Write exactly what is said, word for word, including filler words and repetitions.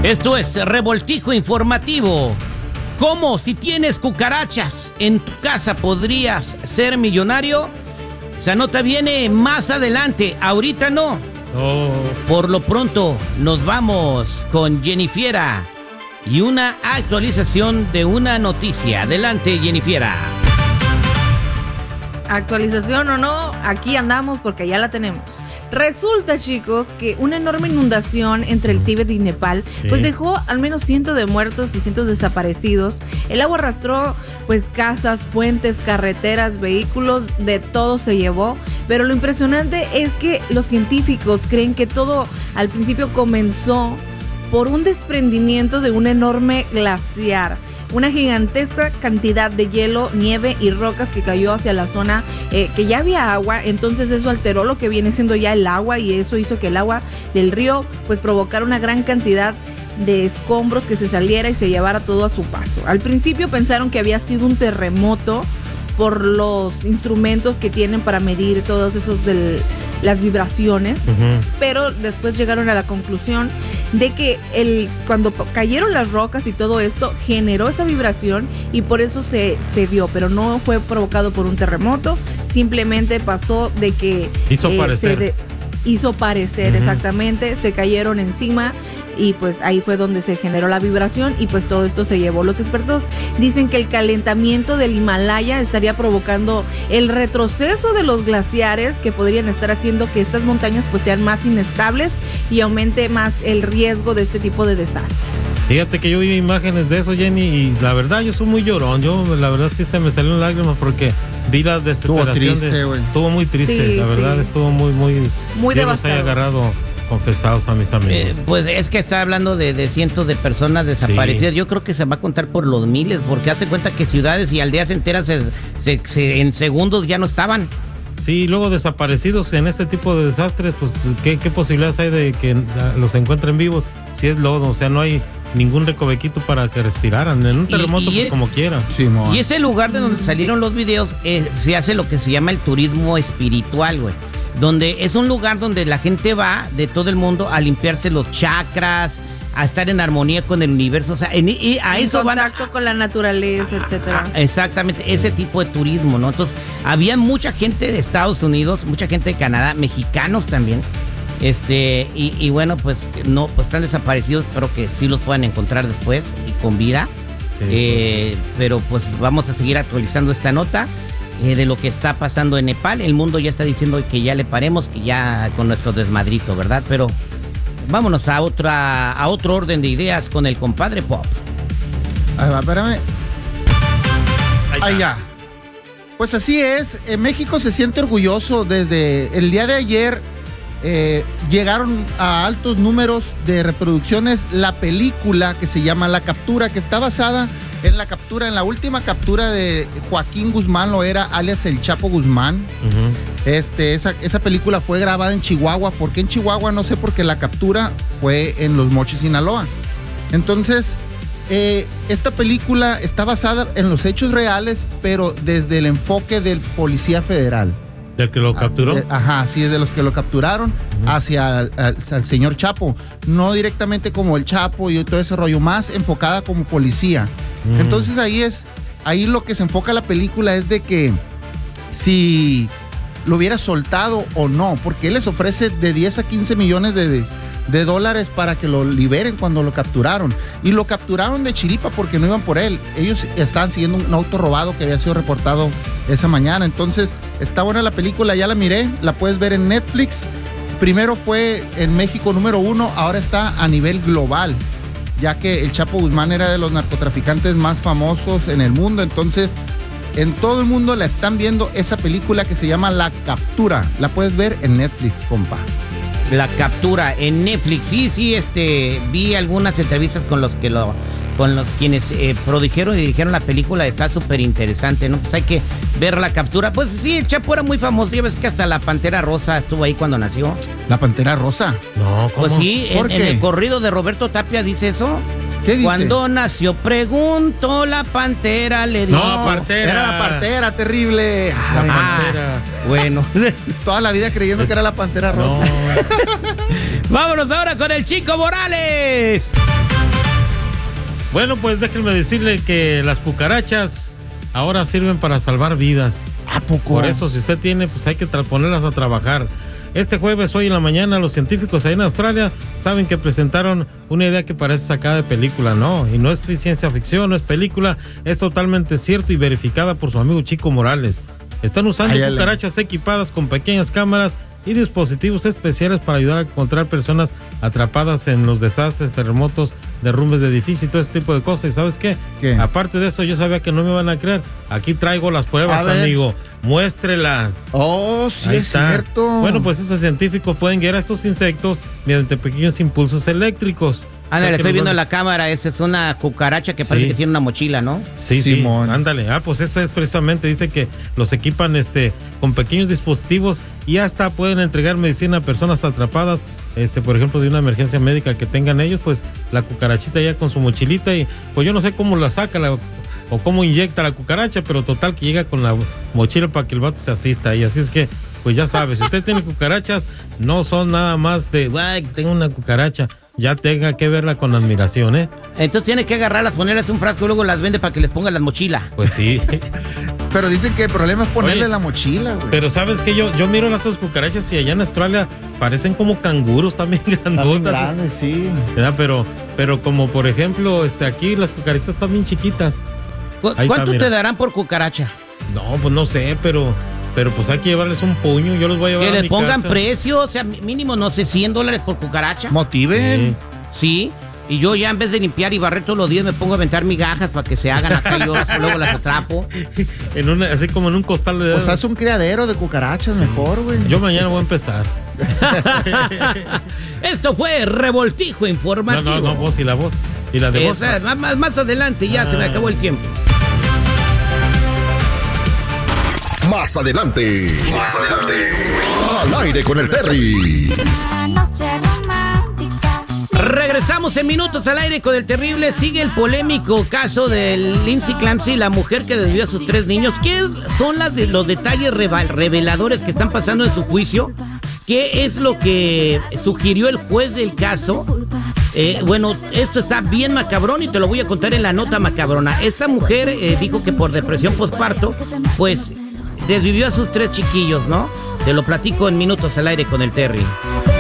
Esto es Revoltijo Informativo. ¿Cómo? Si tienes cucarachas en tu casa podrías ser millonario. Esa nota viene más adelante, ahorita no. Oh. Por lo pronto nos vamos con Jennifiera y una actualización de una noticia. Adelante, Jennifiera. Actualización o no, aquí andamos porque ya la tenemos. Resulta, chicos, que una enorme inundación entre el Tíbet y Nepal, sí. pues dejó al menos cientos de muertos y cientos de desaparecidos. El agua arrastró, pues, casas, puentes, carreteras, vehículos, de todo se llevó. Pero lo impresionante es que los científicos creen que todo al principio comenzó por un desprendimiento de un enorme glaciar. Una gigantesca cantidad de hielo, nieve y rocas que cayó hacia la zona eh, que ya había agua. Entonces eso alteró lo que viene siendo ya el agua y eso hizo que el agua del río pues provocara una gran cantidad de escombros que se saliera y se llevara todo a su paso. Al principio pensaron que había sido un terremoto por los instrumentos que tienen para medir todos esos de las vibraciones, uh-huh. pero después llegaron a la conclusión de que el, cuando cayeron las rocas y todo esto generó esa vibración y por eso se, se vio, pero no fue provocado por un terremoto, simplemente pasó de que hizo eh, parecer se de, hizo parecer uh-huh. exactamente, se cayeron encima y pues ahí fue donde se generó la vibración y pues todo esto se llevó. Los expertos dicen que el calentamiento del Himalaya estaría provocando el retroceso de los glaciares que podrían estar haciendo que estas montañas pues sean más inestables y aumente más el riesgo de este tipo de desastres. Fíjate que yo vi imágenes de eso, Jenny, y la verdad yo soy muy llorón. Yo la verdad sí se me salieron lágrimas porque vi la desesperación. Estuvo triste, de, güey. Estuvo muy triste, sí, la verdad sí. estuvo muy, muy... Muy Dios los haya agarrado confesados a mis amigos. Eh, pues es que está hablando de, de cientos de personas desaparecidas. Sí. Yo creo que se va a contar por los miles, porque hazte cuenta que ciudades y aldeas enteras se, se, se, en segundos ya no estaban. Sí, luego desaparecidos en este tipo de desastres, pues ¿qué, qué posibilidades hay de que los encuentren vivos? Si es lodo, o sea, no hay ningún recovequito para que respiraran. En un terremoto, y, y pues es, como quiera. Sí, y ese lugar de donde salieron los videos, eh, se hace lo que se llama el turismo espiritual, güey. Donde es un lugar donde la gente va de todo el mundo a limpiarse los chakras, a estar en armonía con el universo, o sea, en, y a en eso van contacto a, con la naturaleza, etcétera. Exactamente, ese tipo de turismo, ¿no? Entonces, había mucha gente de Estados Unidos, mucha gente de Canadá, mexicanos también, este, y, y bueno, pues no, pues están desaparecidos, espero que sí los puedan encontrar después y con vida. Sí, eh, sí. Pero pues vamos a seguir actualizando esta nota. Eh, de lo que está pasando en Nepal. El mundo ya está diciendo que ya le paremos, que ya con nuestro desmadrito, ¿verdad? Pero vámonos a otra a otro orden de ideas con el compadre Pop. Ahí va, espérame. Ahí ya. Pues así es, en México se siente orgulloso. Desde el día de ayer eh, llegaron a altos números de reproducciones la película que se llama La Captura, que está basada en la captura, en la última captura de Joaquín Guzmán Loera, alias el Chapo Guzmán. Uh-huh. Este, esa, esa película fue grabada en Chihuahua. ¿Por qué en Chihuahua? No sé, porque la captura fue en Los Mochis, Sinaloa. Entonces, eh, esta película está basada en los hechos reales, pero desde el enfoque del policía federal. ¿Del que lo capturó? De, ajá, sí, es de los que lo capturaron uh-huh. hacia el, al, al señor Chapo. No directamente como el Chapo y todo ese rollo, más enfocada como policía. Uh-huh. Entonces ahí es, ahí lo que se enfoca la película es de que si lo hubiera soltado o no, porque él les ofrece de diez a quince millones de, de, de dólares para que lo liberen cuando lo capturaron. Y lo capturaron de chiripa porque no iban por él. Ellos estaban siguiendo un auto robado que había sido reportado esa mañana. Entonces, está buena la película, ya la miré, la puedes ver en Netflix. Primero fue en México número uno, ahora está a nivel global, ya que el Chapo Guzmán era de los narcotraficantes más famosos en el mundo. Entonces, en todo el mundo la están viendo esa película que se llama La Captura. La puedes ver en Netflix, compa. La Captura en Netflix. Sí, sí, este, vi algunas entrevistas con los que lo, con los quienes eh, produjeron y dirigieron la película. Está súper interesante, ¿no? Pues hay que ver La Captura. Pues sí, el Chapo era muy famoso. Ya ves que hasta la Pantera Rosa estuvo ahí cuando nació. ¿La Pantera Rosa? No, ¿cómo? Pues sí, en, en el corrido de Roberto Tapia dice eso. ¿Qué dice? Cuando nació, preguntó la Pantera, le dijo. No, Pantera. Era la Pantera, terrible. La Ay, Pantera. Bueno. Toda la vida creyendo es... que era la Pantera Rosa. No. Vámonos ahora con el Chico Morales. Bueno, pues déjenme decirle que las cucarachas ahora sirven para salvar vidas. ¿A poco? Por eso, si usted tiene, pues hay que tra- ponerlas a trabajar. Este jueves, hoy en la mañana, los científicos ahí en Australia saben que presentaron una idea que parece sacada de película, ¿no? Y no es ciencia ficción, no es película, es totalmente cierto y verificada por su amigo Chico Morales. Están usando Ay, cucarachas equipadas con pequeñas cámaras y dispositivos especiales para ayudar a encontrar personas atrapadas en los desastres, terremotos, derrumbes de edificios y todo ese tipo de cosas. ¿Y sabes qué? ¿Qué? Aparte de eso, yo sabía que no me van a creer. Aquí traigo las pruebas, A ver. amigo. Muéstrelas. Oh, sí Ahí es está. cierto. Bueno, pues esos científicos pueden guiar a estos insectos mediante pequeños impulsos eléctricos. Ándale, O sea, que estoy los viendo van- en la cámara, esa es una cucaracha que parece Sí. que tiene una mochila, ¿no? Sí, sí, Simón. ándale. Ah, pues eso es precisamente, dice que los equipan este con pequeños dispositivos y hasta pueden entregar medicina a personas atrapadas, este, por ejemplo, de una emergencia médica que tengan ellos, pues la cucarachita ya con su mochilita y pues yo no sé cómo la saca la, o cómo inyecta la cucaracha, pero total que llega con la mochila para que el vato se asista y así es que, pues ya sabes, si usted tiene cucarachas, no son nada más de, ay, tengo una cucaracha. Ya tenga que verla con admiración, ¿eh? Entonces tiene que agarrarlas, ponerlas en un frasco y luego las vende para que les pongan las mochilas. Pues sí. Pero dicen que el problema es ponerle Oye, la mochila, güey. Pero sabes que yo, yo miro las cucarachas y allá en Australia parecen como canguros también Están bien grandotas. grandes, sí. ¿Verdad? Pero, pero como por ejemplo, este, aquí las cucarachas están bien chiquitas. ¿Cu- Ahí ¿Cuánto está, mira. te darán por cucaracha? No, pues no sé, pero, pero pues hay que llevarles un puño. Yo los voy a llevar Que a les mi pongan casa. precio, o sea, mi- mínimo, no sé, cien dólares por cucaracha. Motiven. Sí, y yo ya en vez de limpiar y barrer todos los días me pongo a aventar migajas para que se hagan acá y yo las- luego las atrapo. En una, así como en un costal de Pues dedos. haz un criadero de cucarachas mejor, güey. Yo mañana voy a empezar. Esto fue Revoltijo No, Informativo. no, no, vos y la voz. Y la de voz. Esa, más, más- más adelante ya se me Ah. acabó el tiempo. Más adelante. Más adelante. Al aire con el Terry. Regresamos en minutos al aire con el terrible. Sigue el polémico caso de Lindsay Clancy, la mujer que desvió a sus tres niños. ¿Qué son las de los detalles reva- reveladores que están pasando en su juicio? ¿Qué es lo que sugirió el juez del caso? Eh, bueno, esto está bien macabrón y te lo voy a contar en la nota macabrona. Esta mujer eh, dijo que por depresión postparto, pues desvivió a sus tres chiquillos, ¿no? Te lo platico en minutos al aire con el Terry.